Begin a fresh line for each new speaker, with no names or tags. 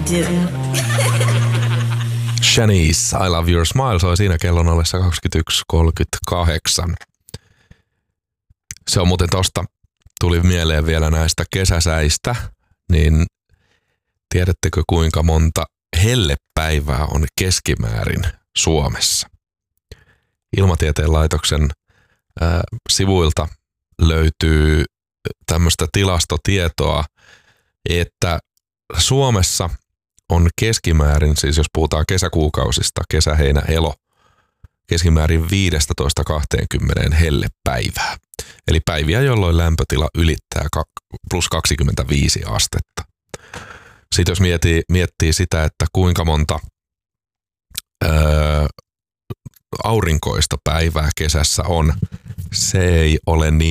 do.
Shanice, I Love Your Smile soi siinä kellon ollessa 21.38. Se on muuten tosta, tuli mieleen vielä näistä kesäsäistä, niin tiedättekö kuinka monta hellepäivää on keskimäärin Suomessa? Ilmatieteen laitoksen sivuilta löytyy tämmöistä tilastotietoa, että Suomessa on keskimäärin, siis jos puhutaan kesäkuukausista, kesä, heinä, elo, keskimäärin 15-20 hellepäivää. Eli päiviä, jolloin lämpötila ylittää plus 25 astetta. Sitten jos miettii sitä, että kuinka monta aurinkoista päivää kesässä on, se ei ole niin